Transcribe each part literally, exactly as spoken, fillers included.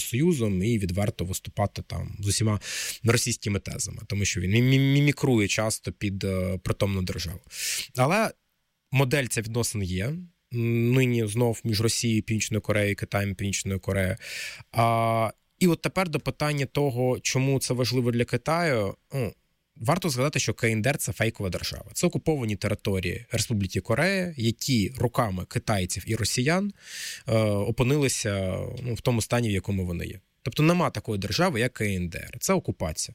Євросоюзом і відверто виступати там з усіма російськими тезами, тому що він мімікрує часто під притомну державу. Але модель ця відносин є. Нині знов між Росією, Північною Кореєю, Китаєм, Північною Кореєю. А, і от тепер до питання того, чому це важливо для Китаю. Ну, варто згадати, що КНДР – це фейкова держава. Це окуповані території Республіки Корея, які руками китайців і росіян е, опинилися ну, в тому стані, в якому вони є. Тобто нема такої держави, як КНДР. Це окупація.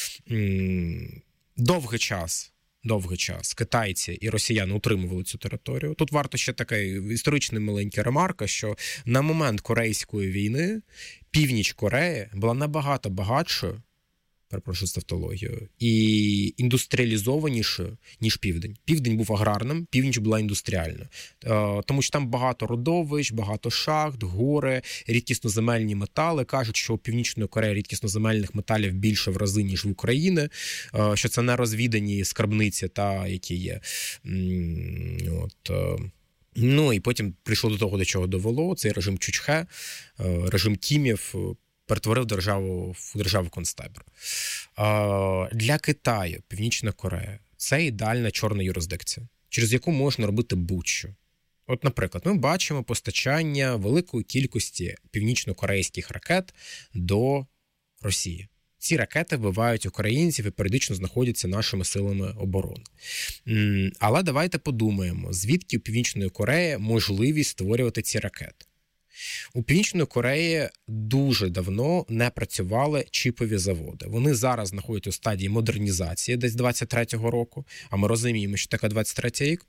Довгий час довгий час китайці і росіяни утримували цю територію. Тут варто ще така історична маленька ремарка, що на момент Корейської війни північ Кореї була набагато багатшою, перепрошую з тавтологією, і індустріалізованішою, ніж Південь. Південь був аграрним, Північ була індустріальна. Тому що там багато родовищ, багато шахт, гори, рідкісноземельні метали. Кажуть, що у Північної Кореї рідкісноземельних металів більше в рази, ніж в Україні, що це нерозвідані скарбниці, та, які є. От... Ну і потім прийшло до того, до чого довело. Цей режим Чучхе, режим Кімів, перетворив державу в державу-концтабір. Для Китаю Північна Корея – це ідеальна чорна юрисдикція, через яку можна робити будь-що. От, наприклад, ми бачимо постачання великої кількості північно-корейських ракет до Росії. Ці ракети вбивають українців і періодично знаходяться нашими силами оборони. Але давайте подумаємо, звідки у Північної Кореї можливість створювати ці ракети. У Північної Кореї дуже давно не працювали чіпові заводи. Вони зараз знаходяться у стадії модернізації десь двадцять третього року, а ми розуміємо, що таке двадцять третій рік.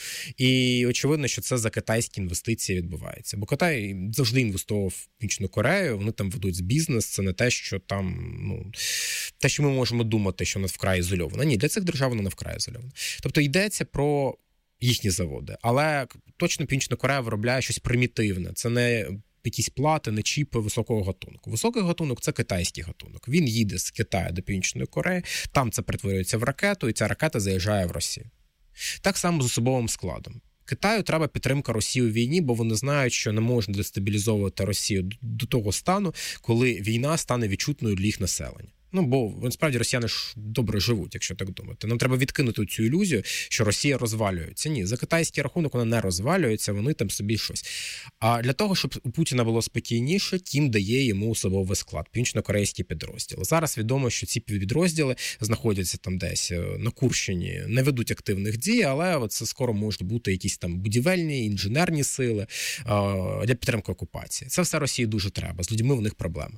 І очевидно, що це за китайські інвестиції відбувається. Бо Китай завжди інвестував в Північну Корею, вони там ведуть бізнес, це не те, що там, ну, те, що ми можемо думати, що вона вкрай ізольована. Ні, для цих держав вона не вкрай ізольована. Тобто йдеться про їхні заводи. Але точно Північна Корея виробляє щось примітивне. Це не якісь плати, не чіпи високого гатунку. Високий гатунок – це китайський гатунок. Він їде з Китаю до Північної Кореї, там це перетворюється в ракету, і ця ракета заїжджає в Росію. Так само з особовим складом. Китаю треба підтримка Росії у війні, бо вони знають, що не можна дестабілізовувати Росію до того стану, коли війна стане відчутною для їх населення. Ну, бо, насправді, росіяни ж добре живуть, якщо так думати. Нам треба відкинути цю ілюзію, що Росія розвалюється. Ні, за китайський рахунок вона не розвалюється, вони там собі щось. А для того, щоб у Путіна було спокійніше, Кім дає йому особовий склад, північно-корейські підрозділи. Зараз відомо, що ці підрозділи знаходяться там десь на Курщині, не ведуть активних дій, але це скоро можуть бути якісь там будівельні, інженерні сили для підтримки окупації. Це все Росії дуже треба, з людьми в них проблема.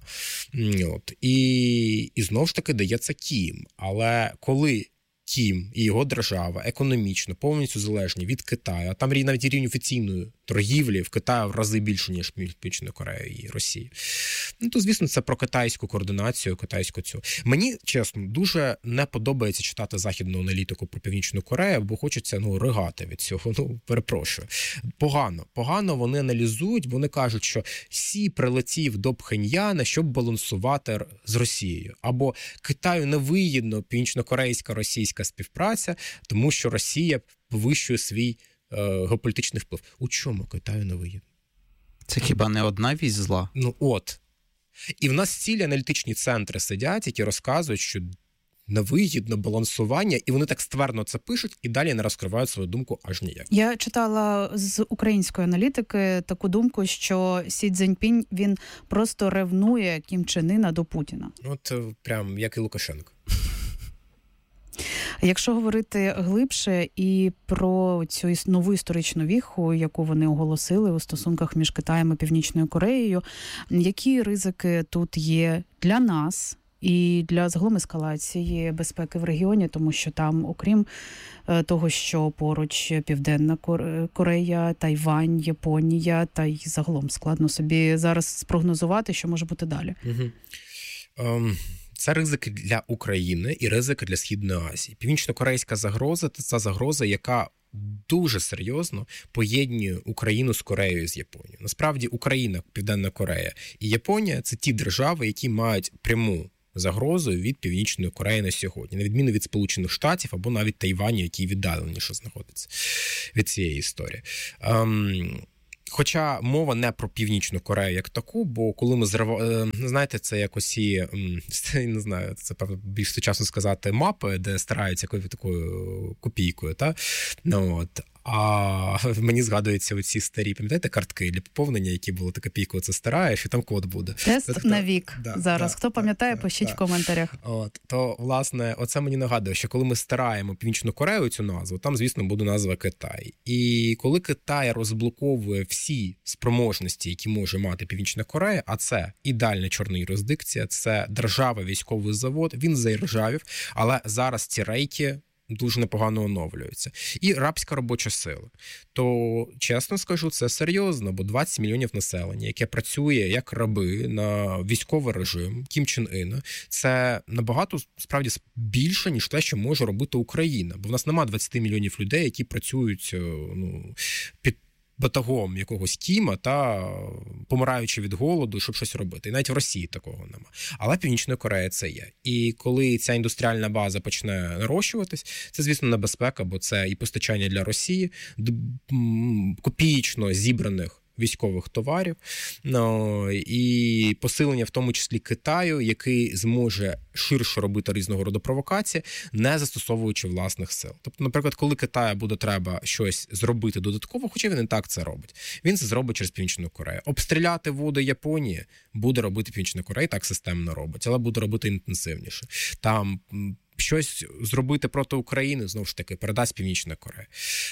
От. І... І знову ж таки дається Кім. Але коли Кім і його держава економічно повністю залежні від Китаю, а там навіть рівень офіційної торгівлі в Китаї в рази більше, ніж Північної Кореї і Росії, ну, то, звісно, це про китайську координацію, китайську цю. Мені, чесно, дуже не подобається читати західну аналітику про Північну Корею, бо хочеться, ну, ригати від цього, ну, перепрошую. Погано. Погано вони аналізують, вони кажуть, що Сі прилетів до Пхеньяна, щоб балансувати з Росією. Або Китаю невигідно північно-корейська російська співпраця, тому що Росія повищує свій геополітичний вплив. У чому Китаю не вигідно? Це хіба не одна вісь зла? Ну от. І в нас цілі аналітичні центри сидять, які розказують, що невигідно балансування, і вони так ствердно це пишуть, і далі не розкривають свою думку аж ніяк. Я читала з української аналітики таку думку, що Сі Цзіньпінь, він просто ревнує Кім Чен Іна до Путіна. От прям як і Лукашенко. Якщо говорити глибше і про цю нову історичну віху, яку вони оголосили у стосунках між Китаєм і Північною Кореєю, які ризики тут є для нас і для загалом ескалації безпеки в регіоні, тому що там, окрім того, що поруч Південна Корея, Тайвань, Японія, та й загалом складно собі зараз спрогнозувати, що може бути далі. Угу. Um... Це ризики для України і ризики для Східної Азії. Північно-корейська загроза – це ця загроза, яка дуже серйозно поєднує Україну з Кореєю і з Японією. Насправді Україна, Південна Корея і Японія – це ті держави, які мають пряму загрозу від Північної Кореї на сьогодні, на відміну від Сполучених Штатів або навіть Тайваню, який віддаленіше знаходиться від цієї історії. Ем... Хоча мова не про Північну Корею як таку, бо коли ми зрив... знаєте, це якось і, не знаю, це певно більш сучасно сказати, мапи, де стараються якоюсь такою копійкою, та? Ну, от. А мені згадуються оці старі, пам'ятаєте, картки для поповнення, які були, ти копійку це стираєш, і там код буде. Тест тобто, на вік да, зараз. Да, Хто пам'ятає, да, пишіть да. в коментарях. От, то, власне, оце мені нагадує, що коли ми стираємо Північну Корею, цю назву, там, звісно, буде назва Китай. І коли Китай розблоковує всі спроможності, які може мати Північна Корея, а це ідеальна чорна юрисдикція, це держава, військовий завод, він заіржавів, але зараз ці рейки дуже непогано оновлюються. І рабська робоча сила. То, чесно скажу, це серйозно, бо двадцять мільйонів населення, яке працює як раби на військовий режим Кім Чен Іна, це набагато, справді, більше, ніж те, що може робити Україна. Бо в нас немає двадцять мільйонів людей, які працюють ну, під батагом якогось Кіма та помираючи від голоду, щоб щось робити. І навіть в Росії такого нема. Але Північна Корея це є. І коли ця індустріальна база почне нарощуватись, це, звісно, небезпека, бо це і постачання для Росії копієчно зібраних військових товарів, ну, і посилення в тому числі Китаю, який зможе ширше робити різного роду провокації, не застосовуючи власних сил. Тобто, наприклад, коли Китаю буде треба щось зробити додатково, хоча він і так це робить, він це зробить через Північну Корею. Обстріляти води Японії буде робити Північна Корея, так системно робить, але буде робити інтенсивніше. Там щось зробити проти України, знову ж таки, передасть Північна Корея.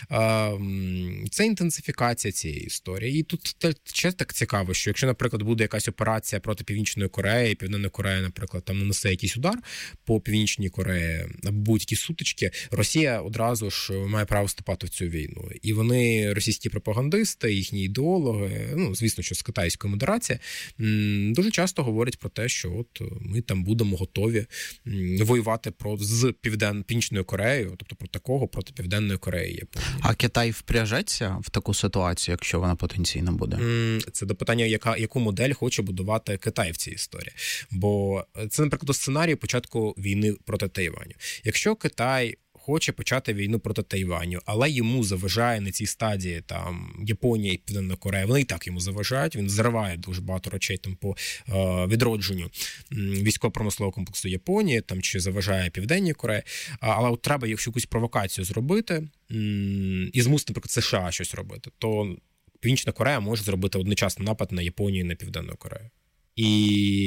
Це інтенсифікація цієї історії. І тут ще так цікаво, що якщо, наприклад, буде якась операція проти Північної Кореї, Південна Корея, наприклад, там нанесе якийсь удар по Північній Кореї, або будь-які сутички, Росія одразу ж має право вступати в цю війну. І вони, російські пропагандисти, їхні ідеологи, ну, звісно, що з китайської модерації, дуже часто говорять про те, що от ми там будемо готові воювати про з Півден... Північною Кореєю, тобто про такого проти Південної Кореї. Японії. А Китай впряжеться в таку ситуацію, якщо вона потенційно буде? Це до питання, яка, яку модель хоче будувати Китай в цій історії. Бо це, наприклад, до сценарію початку війни проти Тайваню. Якщо Китай хоче почати війну проти Тайваню, але йому заважає на цій стадії там Японія і Південна Корея, вони і так йому заважають, він зриває дуже багато речей там по е, відродженню військово-промислового комплексу Японії, там чи заважає Південній Кореї, але от треба якщо якусь провокацію зробити і змусити, наприклад, США щось робити, то Північна Корея може зробити одночасно напад на Японію і на Південну Корею. І,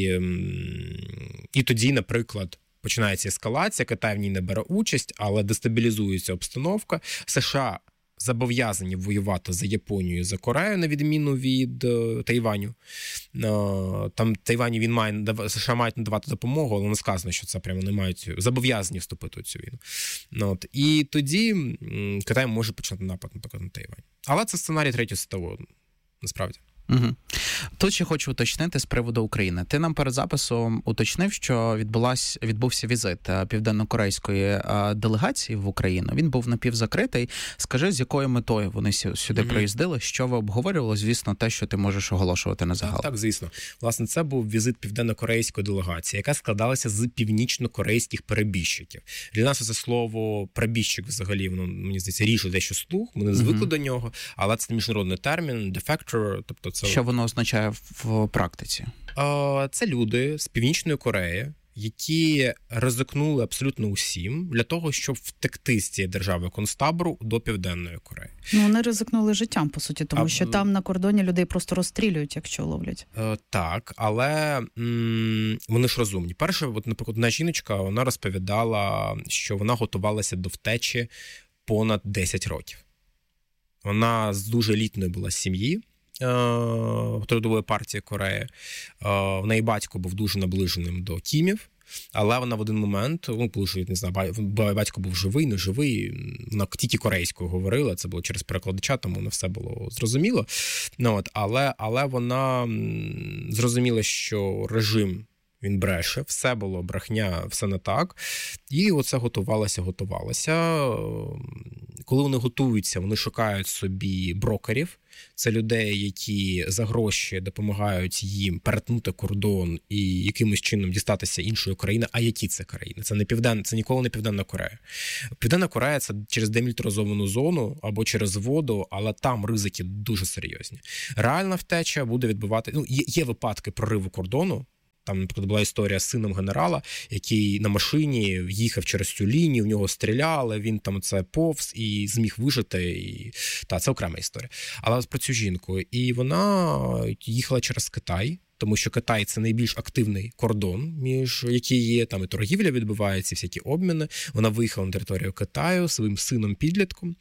і тоді, наприклад, починається ескалація, Китай в ній не бере участь, але дестабілізується обстановка. США зобов'язані воювати за Японію і за Корею, на відміну від е, Тайваню. Е, там Тайваню він має, США мають надавати допомогу, але не сказано, що це прямо не мають, зобов'язані вступити у цю війну. От. І тоді м, Китай може почати напад, наприклад, на Тайвань. Але це сценарій Третьої світової, насправді. Угу. Тут ще хочу уточнити з приводу України. Ти нам перед записом уточнив, що відбулась, відбувся візит південно-корейської делегації в Україну. Він був напівзакритий. Скажи, з якою метою вони сюди угу. приїздили? Що ви обговорювали? Звісно, те, що ти можеш оголошувати на загал. Так, так, звісно. Власне, це був візит південно-корейської делегації, яка складалася з північно-корейських перебіжчиків. Для нас це слово перебіжчик взагалі, воно, мені здається, ріже дещо слух. Ми не звикли угу. до нього, але це міжнародний термін, defector, тобто це... Що воно означає в практиці? Це люди з Північної Кореї, які ризикнули абсолютно усім для того, щоб втекти з цієї держави концтабору до Південної Кореї. Ну, вони ризикнули життям, по суті, тому а, що там на кордоні людей просто розстрілюють, якщо ловлять. Так, але м- вони ж розумні. Перше, от, наприклад, одна жіночка, вона розповідала, що вона готувалася до втечі понад десять років. Вона з дуже елітної була сім'ї, Трудової партії Кореї. В неї батько був дуже наближеним до Кімів, але вона в один момент, ну, коли, не знаю, батько був живий, не живий, вона тільки корейською говорила, це було через перекладача, тому не все було зрозуміло. Ну, от, але, але вона зрозуміла, що режим він бреше, все було брехня, все не так. І оце готувалося, готувалося. Коли вони готуються, вони шукають собі брокерів. Це людей, які за гроші допомагають їм перетнути кордон і якимось чином дістатися іншої країни. А які це країни? Це не Південна, це ніколи не Південна Корея. Південна Корея – це через демілітаризовану зону або через воду, але там ризики дуже серйозні. Реальна втеча буде відбувати... Ну, є, є випадки прориву кордону. Там, наприклад, була історія з сином генерала, який на машині їхав через цю лінію, в нього стріляли, він там це повз і зміг вижити. І... Та, це окрема історія. Але про цю жінку. І вона їхала через Китай, тому що Китай – це найбільш активний кордон, між які є, там і торгівля відбувається, всякі обміни. Вона виїхала на територію Китаю своїм сином-підлітком.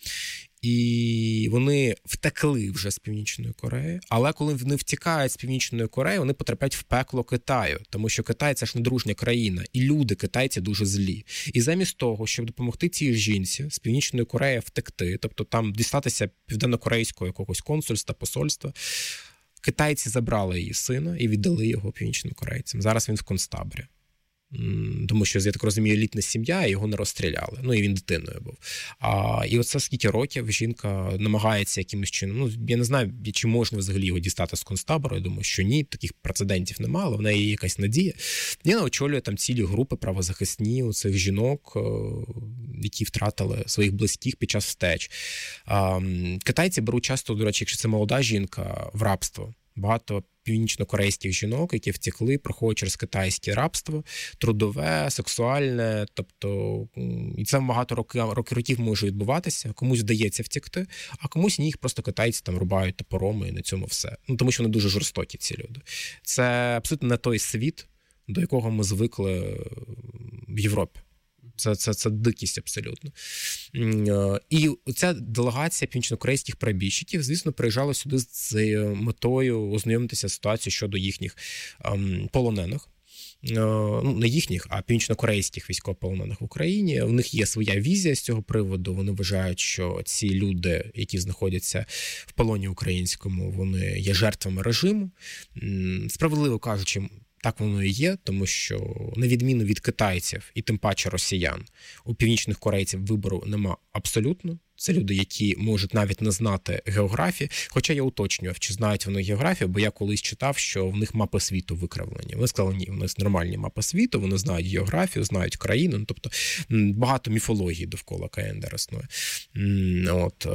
І вони втекли вже з Північної Кореї, але коли вони втікають з Північної Кореї, вони потрапляють в пекло Китаю, тому що Китай – це ж недружня країна, і люди китайці дуже злі. І замість того, щоб допомогти цій жінці з Північної Кореї втекти, тобто там дістатися південно-корейського якогось консульства, посольства, китайці забрали її сина і віддали його північним корейцям. Зараз він в концтаборі. Тому що, я так розумію, елітна сім'я, його не розстріляли. Ну, і він дитиною був. А, і оце скільки років жінка намагається якимось чином, ну, я не знаю, чи можна взагалі його дістати з концтабору, я думаю, що ні, таких прецедентів немає, але в неї є якась надія. І вона очолює там цілі групи правозахисні у цих жінок, які втратили своїх близьких під час втеч. А, китайці беруть часто, до речі, якщо це молода жінка, в рабство. Багато північно-корейських жінок, які втекли, проходять через китайське рабство, трудове, сексуальне, тобто, і це багато років, років може відбуватися, комусь вдається втекти, а комусь ні, їх просто китайці там рубають топором і на цьому все. Ну, тому що вони дуже жорстокі, ці люди. Це абсолютно не той світ, до якого ми звикли в Європі. Це, це, це дикість абсолютно. І ця делегація північно-корейських перебіжчиків, звісно, приїжджала сюди з метою ознайомитися з ситуацією щодо їхніх ем, полонених. Ну, не їхніх, а північно-корейських військовополонених в Україні. У них є своя візія з цього приводу. Вони вважають, що ці люди, які знаходяться в полоні українському, вони є жертвами режиму. Справедливо кажучи, так воно і є, тому що, на відміну від китайців і тим паче росіян, у північних корейців вибору нема абсолютно. Це люди, які можуть навіть не знати географії. Хоча я уточнював, чи знають вони географію, бо я колись читав, що в них мапи світу викривлені. Вони сказали, ні, у нас нормальні мапи світу, вони знають географію, знають країну. Ну, тобто багато міфології довкола КНДР існує. От...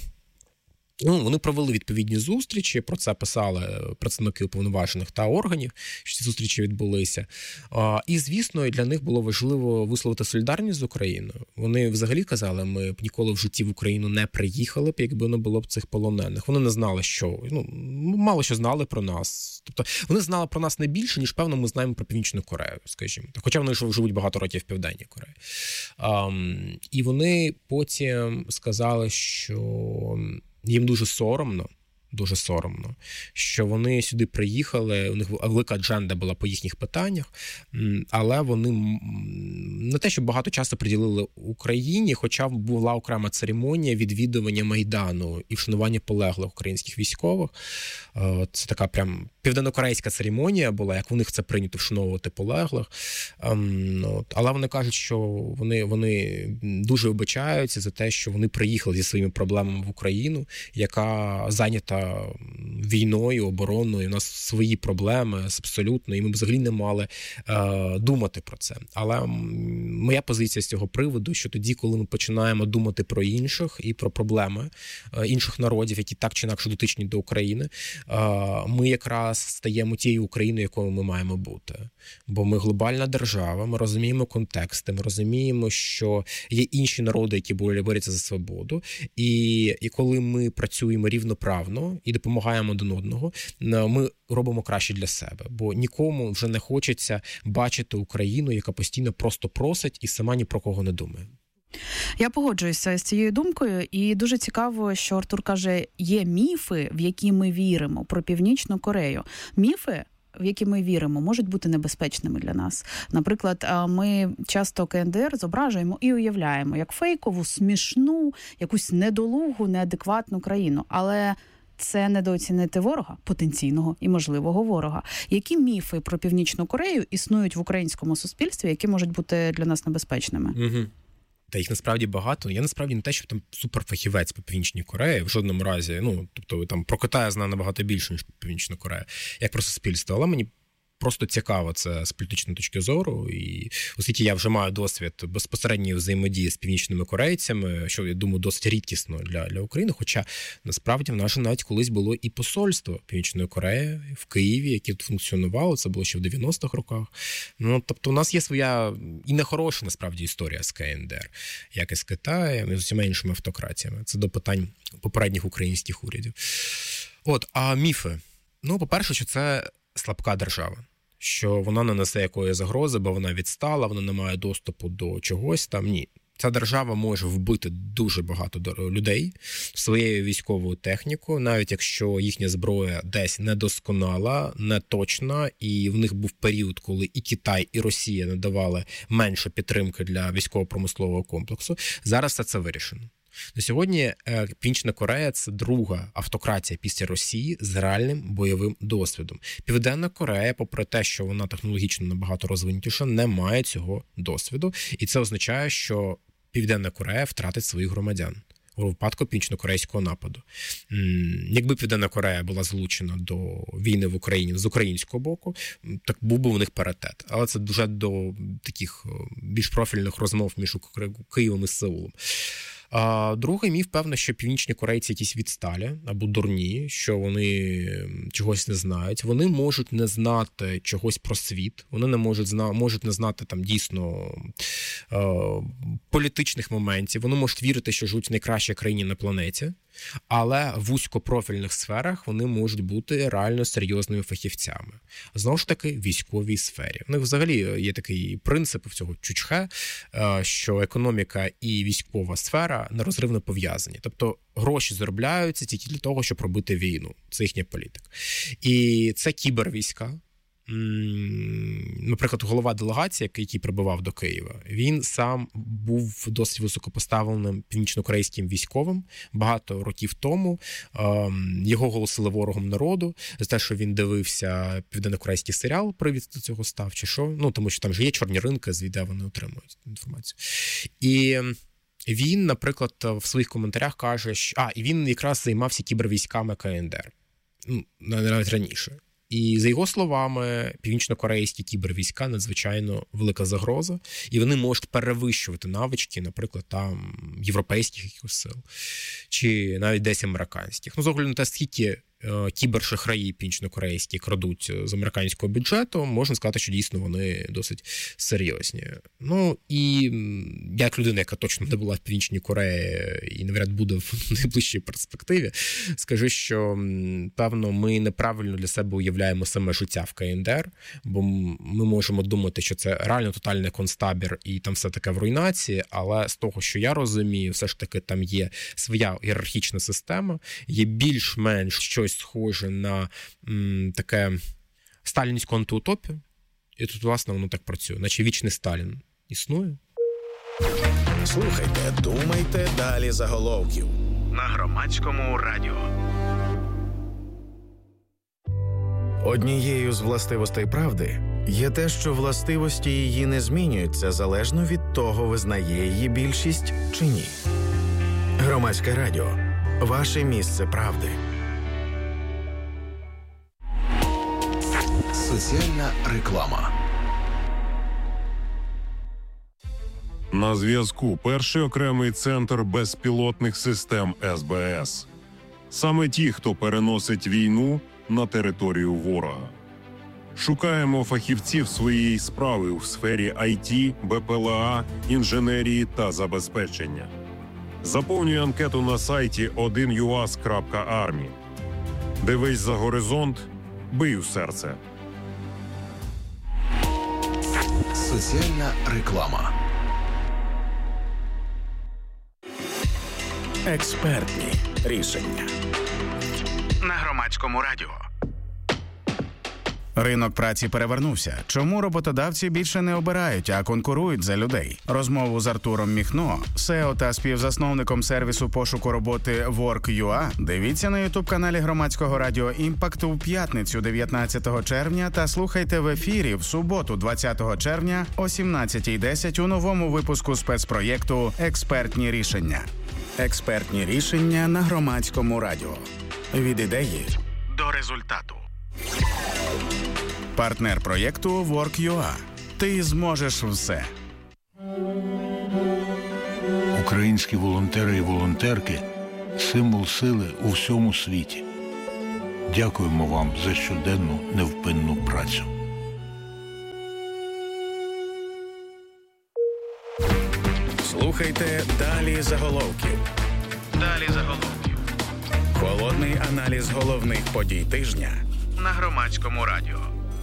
Ну, вони провели відповідні зустрічі, про це писали представники уповноважених та органів, що ці зустрічі відбулися. І, звісно, для них було важливо висловити солідарність з Україною. Вони взагалі казали, ми б ніколи в житті в Україну не приїхали б, якби не було б цих полонених. Вони не знали, що, ну, мало що знали про нас. Тобто, вони знали про нас не більше, ніж, певно, ми знаємо про Північну Корею, скажімо. Хоча вони живуть багато років в Південній Кореї. І вони потім сказали, що їм дуже соромно, дуже соромно, що вони сюди приїхали, у них велика адженда була по їхніх питаннях, але вони не те, що багато часу приділили Україні, хоча була окрема церемонія відвідування Майдану і вшанування полеглих українських військових. Це така прям південнокорейська церемонія була, як у них це прийнято вшановувати полеглих. Але вони кажуть, що вони, вони дуже вибачаються за те, що вони приїхали зі своїми проблемами в Україну, яка зайнята війною, обороною, у нас свої проблеми абсолютно, і ми взагалі не мали е, думати про це. Але моя позиція з цього приводу, що тоді, коли ми починаємо думати про інших і про проблеми е, інших народів, які так чи інакше дотичні до України, е, ми якраз стаємо тією Україною, якою ми маємо бути. Бо ми глобальна держава, ми розуміємо контексти, ми розуміємо, що є інші народи, які борються за свободу, і, і коли ми працюємо рівноправно і допомагаємо один одного, ми робимо краще для себе. Бо нікому вже не хочеться бачити Україну, яка постійно просто просить і сама ні про кого не думає. Я погоджуюся з цією думкою, і дуже цікаво, що Артур каже, є міфи, в які ми віримо, про Північну Корею. Міфи, в які ми віримо, можуть бути небезпечними для нас. Наприклад, ми часто КНДР зображуємо і уявляємо як фейкову, смішну, якусь недолугу, неадекватну країну. Але це недооцінити ворога, потенційного і можливого ворога. Які міфи про Північну Корею існують в українському суспільстві, які можуть бути для нас небезпечними? Угу. Та їх насправді багато. Я насправді не те, що там суперфахівець по Північній Кореї, в жодному разі. Ну, тобто там про Китай я знаю набагато більше, ніж про Північну Корею, як про суспільство. Але мені просто цікаво це з політичної точки зору, і оскільки я вже маю досвід безпосередньої взаємодії з північними корейцями, що, я думаю, досить рідкісно для, для України, хоча насправді в нас навіть колись було і посольство Північної Кореї в Києві, яке тут функціонувало, це було ще в дев'яностих роках. Ну, тобто у нас є своя і нехороша, насправді, історія з КНДР, як і з Китаєм, і з усіма іншими автократіями. Це до питань попередніх українських урядів. От, а міфи? Ну, по-перше, що це слабка держава, що вона не несе якої загрози, бо вона відстала, вона не має доступу до чогось там. Ні. Ця держава може вбити дуже багато людей своєю військовою технікою, навіть якщо їхня зброя десь недосконала, неточна, і в них був період, коли і Китай, і Росія надавали менше підтримки для військово-промислового комплексу. Зараз все це вирішено. На сьогодні Північна Корея – це друга автократія після Росії з реальним бойовим досвідом. Південна Корея, попри те, що вона технологічно набагато розвинутіша, не має цього досвіду. І це означає, що Південна Корея втратить своїх громадян у випадку північно-корейського нападу. Якби Південна Корея була залучена до війни в Україні з українського боку, так був би у них паритет. Але це вже до таких більш профільних розмов між Києвом і Сеулом. А другий міф, певно, що північні корейці якісь відсталі або дурні, що вони чогось не знають. Вони можуть не знати чогось про світ, вони не можуть зна... можуть не знати там дійсно е... політичних моментів, вони можуть вірити, що живуть в найкращій країні на планеті, але в вузькопрофільних сферах вони можуть бути реально серйозними фахівцями. Знову ж таки, в військовій сфері. У них взагалі є такий принцип в цього чучхе, що економіка і військова сфера нерозривно пов'язані. Тобто гроші заробляються тільки для того, щоб робити війну. Це їхня політика. І це кібервійська. Наприклад, голова делегації, який прибував до Києва, він сам був досить високопоставленим північнокорейським військовим багато років тому. Його оголосили ворогом народу за те, що він дивився південнокорейський серіал, привід до цього став, чи що. Ну, тому що там ж є чорні ринки, звідти вони отримують інформацію. І він, наприклад, в своїх коментарях каже, що... А, і він якраз займався кібервійськами КНДР. Ну, навіть раніше. І за його словами, північно-корейські кібервійська надзвичайно велика загроза, і вони можуть перевищувати навички, наприклад, там європейських якихось сил, чи навіть десь американських. Ну, з огляду на те, скільки кібершахраї північно-корейські крадуть з американського бюджету, можна сказати, що дійсно вони досить серйозні. Ну, і я як людина, яка точно не була в Північній Кореї і, навряд, буде в найближчій перспективі, скажу, що, певно, ми неправильно для себе уявляємо саме життя в КНДР, бо ми можемо думати, що це реально тотальний концтабір і там все таке в руйнації, але з того, що я розумію, все ж таки там є своя ієрархічна система, є більш-менш щось схоже на м, таке сталінську антиутопію. І тут, власне, воно так працює. Наче вічний Сталін існує. Слухайте, думайте далі заголовків. На Громадському радіо. Однією з властивостей правди є те, що властивості її не змінюються залежно від того, визнає її більшість чи ні. Громадське радіо. Ваше місце правди. Соціальна реклама. На зв'язку перший окремий центр безпілотних систем ес бе ес. Саме ті, хто переносить війну на територію ворога. Шукаємо фахівців своєї справи у сфері ай ті, бе пе ел а, інженерії та забезпечення. Заповнюй анкету на сайті один ю ас крапка армі. Дивись за горизонт, бий у серце. Соціальна реклама. Експертні рішення. На Громадському радіо. Ринок праці перевернувся. Чому роботодавці більше не обирають, а конкурують за людей? Розмову з Артуром Міхно, сео та співзасновником сервісу пошуку роботи Work.ua, дивіться на ютуб-каналі громадського радіо «Імпакт» у п'ятницю дев'ятнадцятого червня та слухайте в ефірі в суботу двадцятого червня о сімнадцятій десять у новому випуску спецпроєкту «Експертні рішення». Експертні рішення на громадському радіо. Від ідеї до результату. Партнер проєкту Work.ua. Ти зможеш все. Українські волонтери і волонтерки – символ сили у всьому світі. Дякуємо вам за щоденну невпинну працю. Слухайте «Далі заголовків». Далі заголовків. Холодний аналіз головних подій тижня на громадському радіо.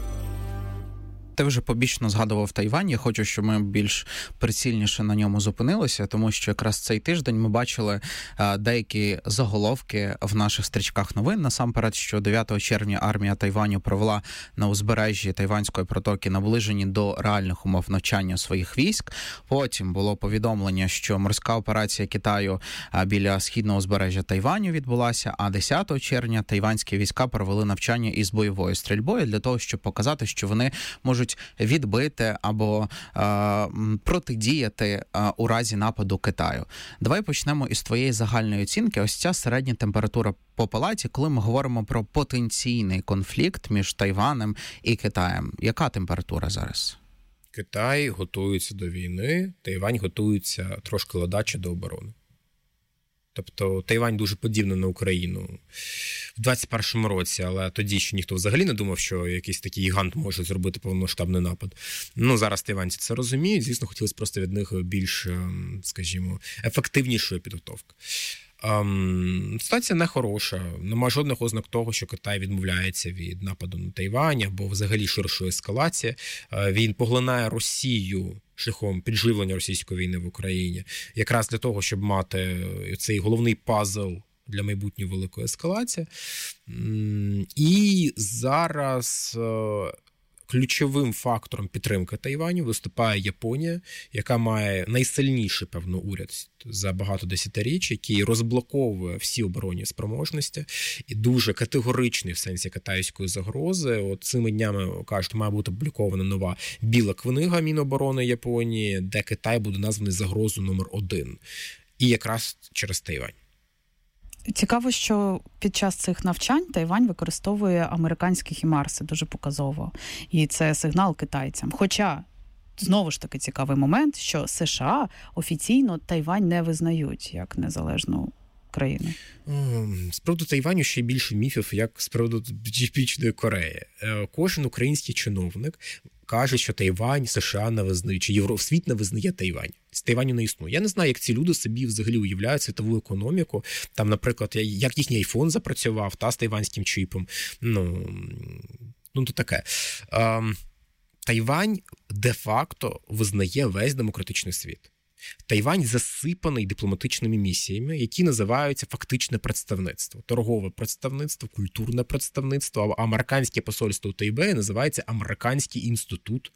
Ти вже побічно згадував Тайвань. Я хочу, щоб ми більш прицільніше на ньому зупинилися, тому що якраз цей тиждень ми бачили а, деякі заголовки в наших стрічках новин. Насамперед, що дев'ятого червня армія Тайваню провела на узбережжі Тайванської протоки наближені до реальних умов навчання своїх військ. Потім було повідомлення, що морська операція Китаю а, біля східного узбережжя Тайваню відбулася, а десятого червня тайванські війська провели навчання із бойовою стрільбою для того, щоб показати, що вони можуть відбити або е, протидіяти е, у разі нападу Китаю. Давай почнемо із твоєї загальної оцінки. Ось ця середня температура по палаті, коли ми говоримо про потенційний конфлікт між Тайванем і Китаєм. Яка температура зараз? Китай готується до війни, Тайвань готується трошки ледаче до оборони. Тобто Тайвань дуже подібна на Україну в двадцять першому році, але тоді ще ніхто взагалі не думав, що якийсь такий гігант може зробити повномасштабний напад. Ну, зараз тайванці це розуміють, звісно, хотілося просто від них більш, скажімо, ефективнішої підготовки. Um, ситуація не хороша, нема жодних ознак того, що Китай відмовляється від нападу на Тайвань або взагалі ширшої ескалації. Uh, він поглинає Росію шляхом підживлення російської війни в Україні, якраз для того, щоб мати цей головний пазл для майбутньої великої ескалації. Um, і зараз uh, ключовим фактором підтримки Тайваню виступає Японія, яка має найсильніший, певно, уряд за багато десятиріч, який розблоковує всі оборонні спроможності і дуже категоричний в сенсі китайської загрози. От цими днями, кажуть, має бути опублікована нова біла книга Міноборони Японії, де Китай буде названий загрозою номер один. І якраз через Тайвань. Цікаво, що під час цих навчань Тайвань використовує американські хімарси дуже показово. І це сигнал китайцям. Хоча, знову ж таки, цікавий момент, що США офіційно Тайвань не визнають як незалежну країну. З приводу Тайваню ще більше міфів, як з приводу Північної Кореї. Кожен український чиновник каже, що Тайвань США не визнає, чи Євросвіт не визнає Тайвань. З Тайваню не існує. Я не знаю, як ці люди собі взагалі уявляють світову економіку. Там, наприклад, як їхній айфон запрацював, та з тайванським чіпом. Ну, ну то таке. Ем, Тайвань де-факто визнає весь демократичний світ. Тайвань засипаний дипломатичними місіями, які називаються фактичне представництво. Торгове представництво, культурне представництво, а американське посольство у Тайбеї називається Американський інститут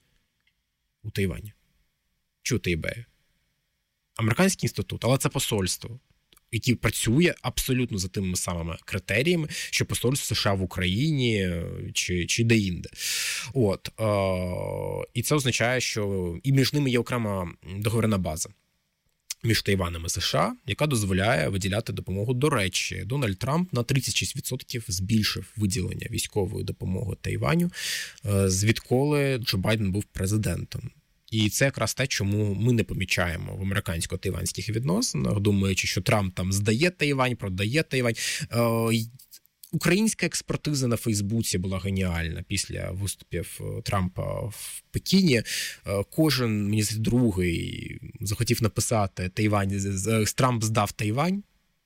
у Тайвані. Чи у Тайбеї? Американський інститут, але це посольство, яке працює абсолютно за тими самими критеріями, що посольство США в Україні чи, чи де-інде. От. Е- і це означає, що і між ними є окрема договірна база між Тайванем і США, яка дозволяє виділяти допомогу. До речі, Дональд Трамп на тридцять шість відсотків збільшив виділення військової допомоги Тайваню, е- звідколи Джо Байден був президентом. І це якраз те, чому ми не помічаємо в американсько-тайванських відносинах, думаючи, що Трамп там здає Тайвань, продає Тайвань. Е, українська експертиза на Фейсбуці була геніальна після виступів Трампа в Пекіні. Е, кожен, мені здається, другий захотів написати Тайвань, Трамп здав Тайвань.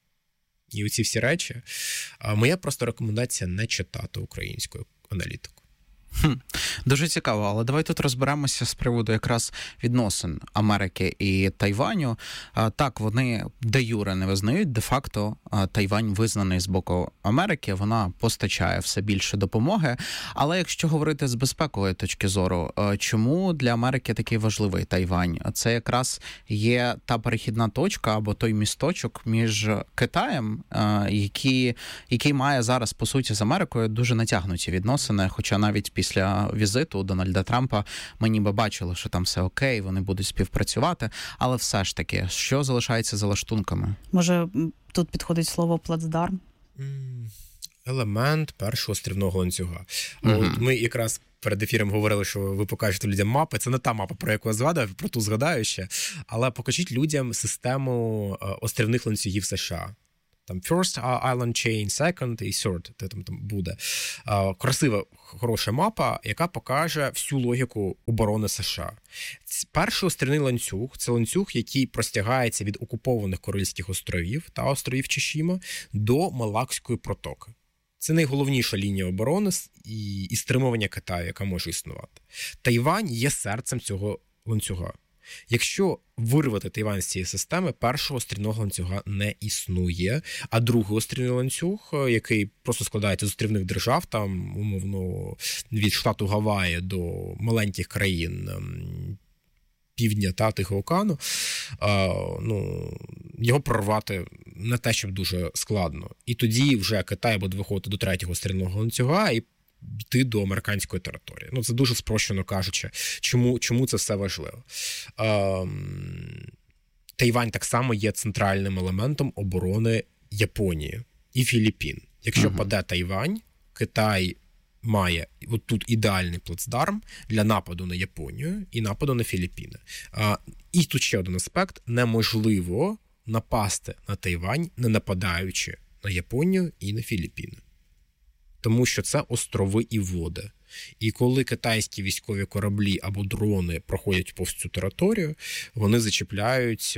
І оці всі речі. Е, моя просто рекомендація не читати українську аналітику. Хм, дуже цікаво, але давай тут розберемося з приводу якраз відносин Америки і Тайваню. Так, вони де-юре не визнають, де-факто Тайвань визнаний з боку Америки, вона постачає все більше допомоги. Але якщо говорити з безпекової точки зору, чому для Америки такий важливий Тайвань? Це якраз є та перехідна точка або той місточок між Китаєм, який, який має зараз, по суті, з Америкою дуже натягнуті відносини, хоча навіть після візиту Дональда Трампа ми ніби бачили, що там все окей, вони будуть співпрацювати, але все ж таки, що залишається за лаштунками? Може, тут підходить слово плацдарм? Елемент першого острівного ланцюга. Угу. От ми якраз перед ефіром говорили, що ви покажете людям мапи. Це не та мапа, про яку я згадав, про ту згадаю ще. Але покажіть людям систему острівних ланцюгів США. Там first island chain, second і third, де там, там буде. Красива, хороша мапа, яка покаже всю логіку оборони США. Перший острівний ланцюг – це ланцюг, який простягається від окупованих Курильських островів та островів Чишіма до Малакської протоки. Це найголовніша лінія оборони і, і стримування Китаю, яка може існувати. Тайвань є серцем цього ланцюга. Якщо вирвати Тайвань з цієї системи, першого острівного ланцюга не існує, а другий острівний ланцюг, який просто складається з острівних держав, там, умовно, від штату Гаваї до маленьких країн півдня та Тихого океану, ну, його прорвати не те, щоб дуже складно. І тоді вже Китай буде виходити до третього острівного ланцюга і йти до американської території. Ну, це дуже спрощено кажучи, чому, чому це все важливо. Ем, Тайвань так само є центральним елементом оборони Японії і Філіппін. Якщо uh-huh. паде Тайвань, Китай має от тут ідеальний плацдарм для нападу на Японію і нападу на Філіппіни. А, і тут ще один аспект. Неможливо напасти на Тайвань, не нападаючи на Японію і на Філіппіни. Тому що це острови і води. І коли китайські військові кораблі або дрони проходять повз цю територію, вони зачіпляють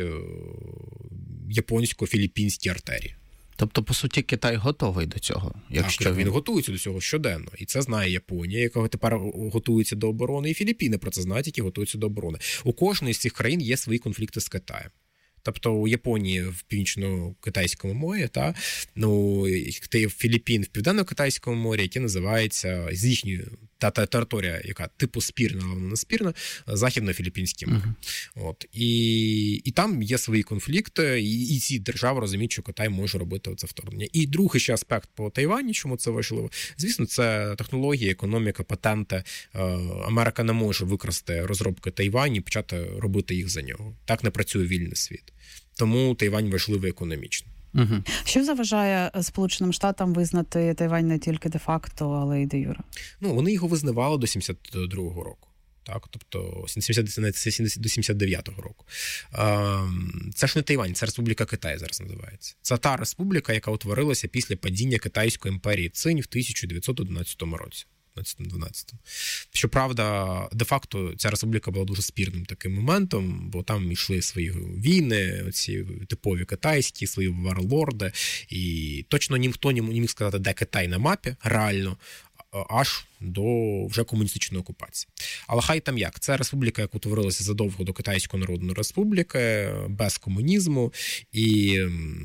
японсько-філіппінські артерії. Тобто, по суті, Китай готовий до цього? Якщо так, він... він готується до цього щоденно. І це знає Японія, яка тепер готується до оборони, і Філіппіни про це знають, які готуються до оборони. У кожної з цих країн є свої конфлікти з Китаєм. Тобто у Японії в Північно-Китайському морі, та, ну, Філіппін в Південно-Китайському морі, яке називається з їхньої та, та територія, яка типу спірна, але не спірна, Західно-Філіппінське море. Uh-huh. От. І, і там є свої конфлікти, і, і ці держави розуміють, що Китай може робити це вторгнення. І другий ще аспект по Тайвані, чому це важливо, звісно, це технології, економіка, патенти. Америка не може викрасти розробки Тайвані і почати робити їх за нього. Так не працює вільний світ. Тому Тайвань важливий економічно. Угу. Що заважає Сполученим Штатам визнати Тайвань не тільки де-факто, але й де-юре? Ну, вони його визнавали до сімдесят другого року. Так, тобто до сімдесят дев'ятого року. Це ж не Тайвань, це Республіка Китай зараз називається. Це та республіка, яка утворилася після падіння Китайської імперії Цинь в тисяча дев'ятсот одинадцятому році. дванадцятому Щоправда, де-факто ця республіка була дуже спірним таким моментом, бо там йшли свої війни, ці типові китайські, свої варлорди, і точно ніхто не міг сказати, де Китай на мапі, реально, аж до вже комуністичної окупації. Але хай там як. Це республіка, яка утворилася задовго до Китайської Народної Республіки, без комунізму, і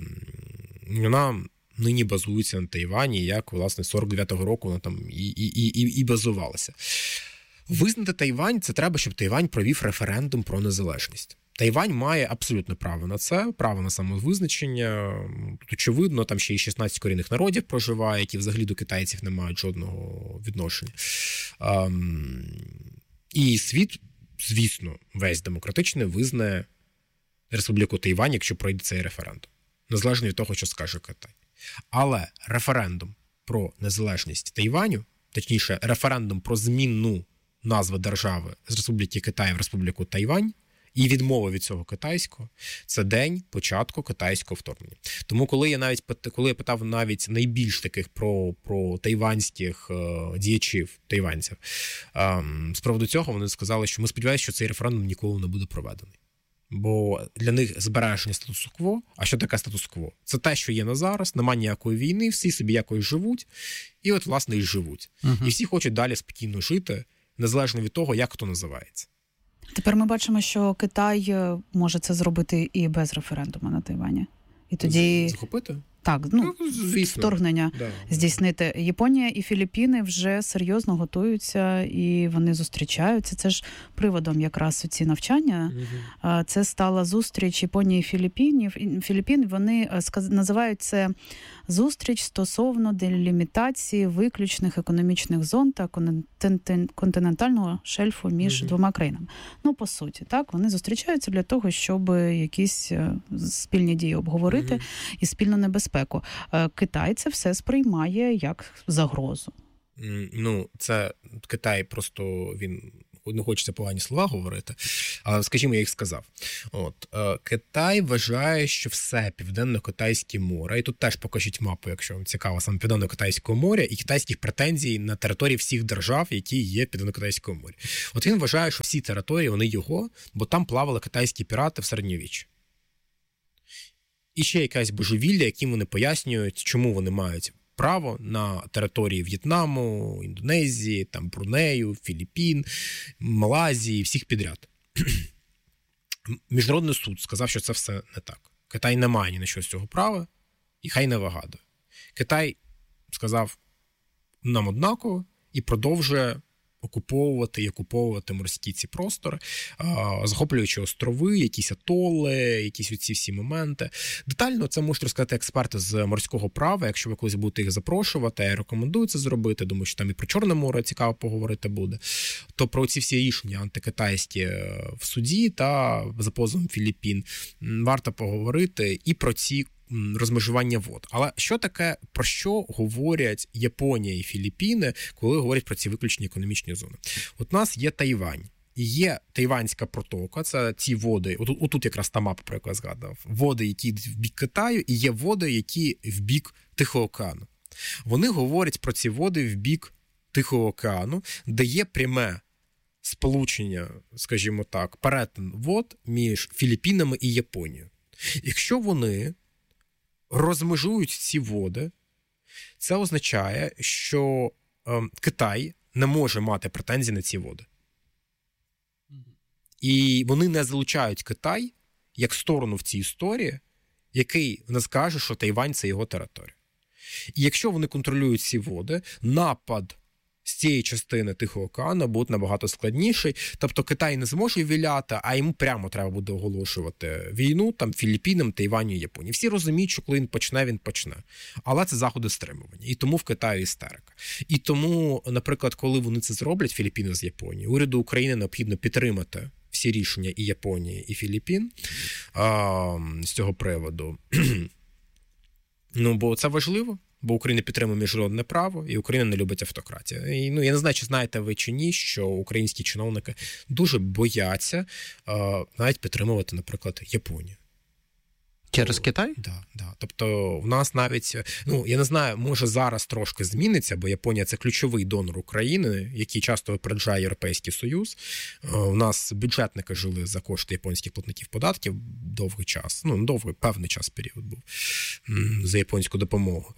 вона нині базується на Тайвані, як, власне, сорок дев'ятого року вона там і, і, і, і базувалася. Визнати Тайвань – це треба, щоб Тайвань провів референдум про незалежність. Тайвань має абсолютне право на це, право на самовизначення. Тут, очевидно, там ще й шістнадцять корінних народів проживає, які взагалі до китайців не мають жодного відношення. Um, і світ, звісно, весь демократичний визнає Республіку Тайвань, якщо пройде цей референдум. Незалежно від того, що скаже Китай. Але референдум про незалежність Тайваню, точніше, референдум про зміну назви держави з Республіки Китай в Республіку Тайвань і відмова від цього китайського, це день початку китайського вторгнення. Тому коли я навіть коли я питав навіть найбільш таких про, про тайванських е, діячів, тайванців, е, з приводу цього вони сказали, що ми сподіваємося, що цей референдум ніколи не буде проведений. Бо для них збереження статус-кво, а що таке статус-кво? Це те, що є на зараз, немає ніякої війни, всі собі якось живуть, і от, власне, і живуть. Uh-huh. І всі хочуть далі спокійно жити, незалежно від того, як хто називається. Тепер ми бачимо, що Китай може це зробити і без референдуму на Тайвані. І тоді... Захопити? Так, ну, ну вторгнення да. здійснити. Японія і Філіппіни вже серйозно готуються і вони зустрічаються. Це ж приводом якраз у ці навчання. Угу. Це стала зустріч Японії і Філіппінів. Філіппін, вони називають це зустріч стосовно делімітації виключних економічних зон та континентального шельфу між угу. двома країнами. Ну, по суті, так, вони зустрічаються для того, щоб якісь спільні дії обговорити угу. і спільну небезпеку. Китай це все сприймає як загрозу. Ну, це Китай просто, він, не хочеться погані слова говорити, але, скажімо, я їх сказав. От, Китай вважає, що все Південно-Китайське море, і тут теж покажіть мапу, якщо вам цікаво, саме Південно-Китайського моря і китайських претензій на території всіх держав, які є в Південно-Китайському морі. От він вважає, що всі території, вони його, бо там плавали китайські пірати в середньовіччі. І ще якась божевілля, яким вони пояснюють, чому вони мають право на території В'єтнаму, Індонезії, там Брунею, Філіппін, Малайзії, всіх підряд. Міжнародний суд сказав, що це все не так. Китай не має ні на що з цього права, і хай не вигадує. Китай сказав нам однаково і продовжує окуповувати і окуповувати морські ці простори, захоплюючи острови, якісь атоли, якісь оці всі моменти. Детально це можуть розказати експерти з морського права, якщо ви колись будете їх запрошувати, я рекомендую це зробити, думаю, що там і про Чорне море цікаво поговорити буде, то про ці всі рішення антикитайські в суді та за позовом Філіппін варто поговорити і про ці розмежування вод. Але що таке, про що говорять Японія і Філіппіни, коли говорять про ці виключні економічні зони? От у нас є Тайвань. І є Тайванська протока, це ці води, отут, отут якраз та мапа, про яку я згадав, води, які йдуть в бік Китаю, і є води, які в бік Тихого океану. Вони говорять про ці води в бік Тихого океану, де є пряме сполучення, скажімо так, перетин вод між Філіппінами і Японією. Якщо вони розмежують ці води, це означає, що е, Китай не може мати претензій на ці води. І вони не залучають Китай як сторону в цій історії, який не скаже, що Тайвань – це його територія. І якщо вони контролюють ці води, напад з цієї частини Тихого океану буде набагато складніший. Тобто Китай не зможе віляти, а йому прямо треба буде оголошувати війну там Філіппінам, Тайваню і Японії. Всі розуміють, що коли він почне, він почне. Але це заходи стримування. І тому в Китаї істерика. І тому, наприклад, коли вони це зроблять, Філіппіни з Японією, уряду України необхідно підтримати всі рішення і Японії, і Філіппін а, з цього приводу. Ну, бо це важливо. Бо Україна підтримує міжнародне право, і Україна не любить автократію. І, ну, я не знаю, чи знаєте ви чи ні, що українські чиновники дуже бояться е, навіть підтримувати, наприклад, Японію. Через Китай? Так, да, да. Тобто в нас навіть, ну, я не знаю, може зараз трошки зміниться, бо Японія – це ключовий донор України, який часто випереджає Європейський Союз. У нас бюджетники жили за кошти японських платників податків довгий час, ну, довгий, певний час період був за японську допомогу.